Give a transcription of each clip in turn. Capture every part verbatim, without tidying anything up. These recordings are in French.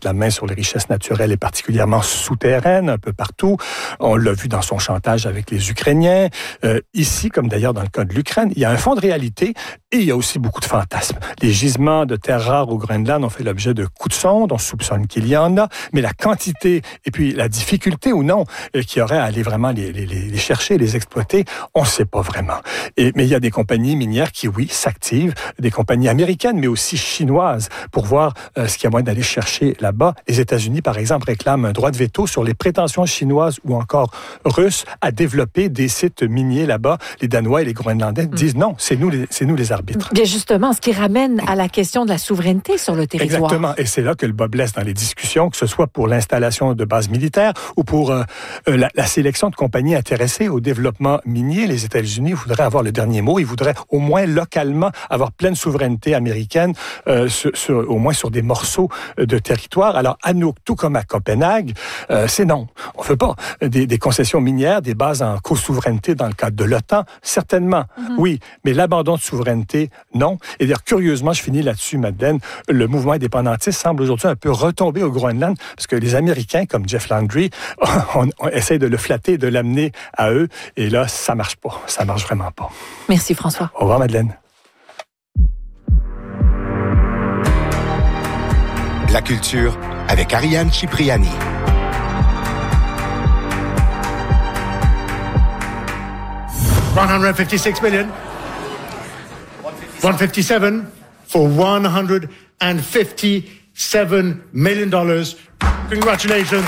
mettre la main sur les richesses naturelles et particulièrement souterraines un peu partout. On l'a vu dans son chantage avec les Ukrainiens. Euh, ici, comme d'ailleurs dans le cas de l'Ukraine, il y a un fond de réalité et il y a aussi beaucoup de fantasmes. Les gisements de terres rares au Groenland ont fait l'objet de coups de sonde. On soupçonne qu'il y en a, mais la quantité et puis la difficulté ou non euh, qu'il y aurait à aller vraiment les, les, les chercher, les exploiter, on ne sait pas vraiment. Et, mais il y a des compagnies minières qui, oui, s'activent, des compagnies américaines, mais aussi chinoises, pour voir euh, ce qu'il y a moyen d'aller chercher là-bas. Les États-Unis, par exemple, réclament un droit de veto sur les prétentions chinoises ou encore russes à développer des sites miniers là-bas. Les Danois et les Groenlandais mmh. disent non, c'est nous, les, c'est nous les arbitres. Bien justement, ce qui ramène à la question de la souveraineté sur le territoire. Exactement, et c'est là que le bas blesse dans les discussions, que ce soit pour l'installation de bases militaires ou pour euh, la, la sélection de compagnies intéressées au développement minier. Les États-Unis voudraient avoir le dernier mot. Ils voudraient au moins localement avoir pleine souveraineté américaine, euh, sur, sur, au moins sur des morceaux de territoire. Alors, à nous, tout comme à Copenhague, euh, c'est non. On ne veut pas des, des concessions minières, des bases en co-souveraineté dans le cadre de l'OTAN. Certainement, mm-hmm. oui. Mais l'abandon de souveraineté, non. Et d'ailleurs, curieusement, je finis là-dessus, Madeleine, le mouvement indépendantiste semble aujourd'hui un peu retomber au Groenland parce que les Américains, comme Jeff Landry, on, on essaie de le flatter, de l'amener à eux. Et là, ça marche pas. Ça marche vraiment pas. Merci, François. Au revoir, Madeleine. La culture avec Ariane Cipriani. one hundred fifty-six million. one fifty-seven for one hundred fifty-seven million dollars. Congratulations.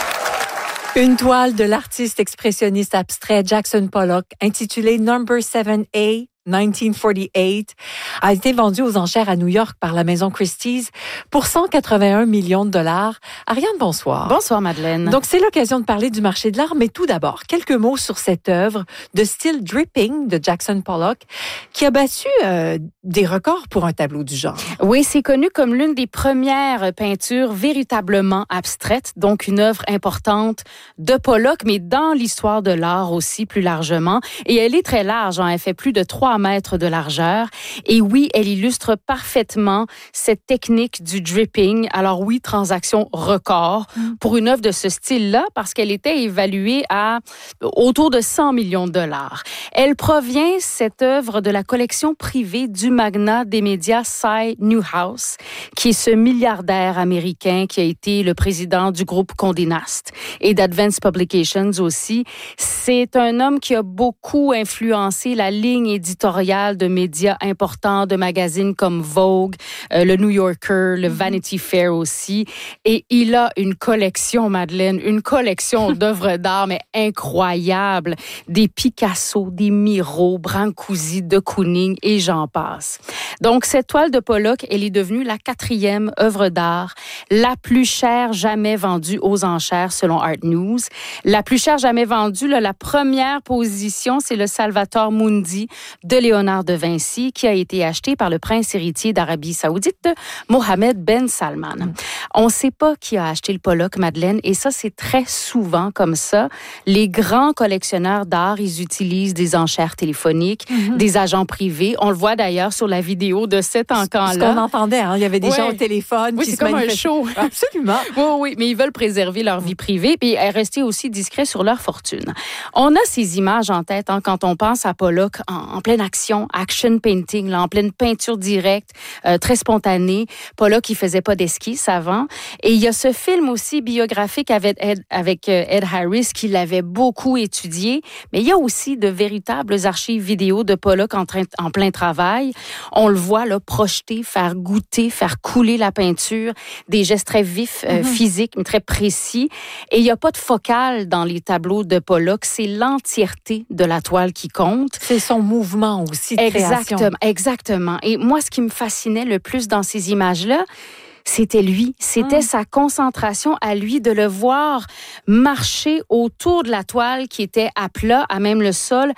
Une toile de l'artiste expressionniste abstrait Jackson Pollock, intitulée Number seven A, dix-neuf quarante-huit, a été vendue aux enchères à New York par la maison Christie's pour cent quatre-vingt-un millions de dollars. Ariane, bonsoir. Bonsoir, Madeleine. Donc, c'est l'occasion de parler du marché de l'art, mais tout d'abord, quelques mots sur cette œuvre de style dripping de Jackson Pollock qui a battu euh, des records pour un tableau du genre. Oui, c'est connu comme l'une des premières peintures véritablement abstraites, donc une œuvre importante de Pollock, mais dans l'histoire de l'art aussi plus largement. Et elle est très large, hein, elle fait plus de trois mètres de largeur. Et oui, elle illustre parfaitement cette technique du dripping. Alors oui, transaction record pour une œuvre de ce style-là, parce qu'elle était évaluée à autour de cent millions de dollars. Elle provient, cette œuvre, de la collection privée du magnat des médias Cy Newhouse, qui est ce milliardaire américain qui a été le président du groupe Condé Nast et d'Advance Publications aussi. C'est un homme qui a beaucoup influencé la ligne éditoriale de médias importants, de magazines comme Vogue, euh, le New Yorker, le Vanity Fair aussi. Et il a une collection, Madeleine, une collection d'œuvres d'art, mais incroyable. Des Picasso, des Miro, Brancusi, de Kooning et j'en passe. Donc, cette toile de Pollock, elle est devenue la quatrième œuvre d'art la plus chère jamais vendue aux enchères selon Art News. La plus chère jamais vendue, là, la première position, c'est le Salvator Mundi de Léonard de Vinci, qui a été acheté par le prince héritier d'Arabie Saoudite, Mohammed Ben Salman. On ne sait pas qui a acheté le Pollock, Madeleine, et ça, c'est très souvent comme ça. Les grands collectionneurs d'art, ils utilisent des enchères téléphoniques, mm-hmm. des agents privés. On le voit d'ailleurs sur la vidéo de cet encan-là. Ce qu'on entendait, hein? Il y avait des ouais. gens au téléphone oui, qui c'est se comme manifestaient. Un show. Absolument. Oui, oui, mais ils veulent préserver leur vie privée et rester aussi discrets sur leur fortune. On a ces images en tête hein, quand on pense à Pollock en, en pleine action, action painting, là, en pleine peinture directe, euh, très spontanée. Pollock, il faisait pas d'esquisse avant. Et il y a ce film aussi biographique avec Ed, avec Ed Harris qui l'avait beaucoup étudié. Mais il y a aussi de véritables archives vidéo de Pollock en, train, en plein travail. On le voit là, projeter, faire goûter, faire couler la peinture, des gestes très vifs, euh, mm-hmm. physiques, mais très précis. Et il n'y a pas de focale dans les tableaux de Pollock. C'est l'entièreté de la toile qui compte. C'est son mouvement aussi de exactement, création. Exactement. Et moi, ce qui me fascinait le plus dans ces images-là, c'était lui. C'était mmh. sa concentration à lui de le voir marcher autour de la toile qui était à plat, à même le sol,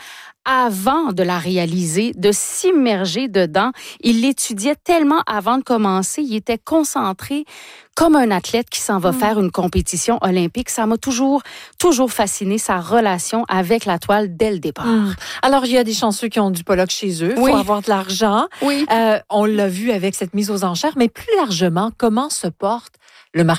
avant de la réaliser, de s'immerger dedans. Il l'étudiait tellement avant de commencer. Il était concentré comme un athlète qui s'en va mmh. faire une compétition olympique. Ça m'a toujours, toujours fasciné, sa relation avec la toile dès le départ. Mmh. Alors, il y a des chanceux qui ont du Pollock chez eux. Il oui. faut avoir de l'argent. Oui. Euh, on l'a vu avec cette mise aux enchères, mais plus largement, comment se porte le marché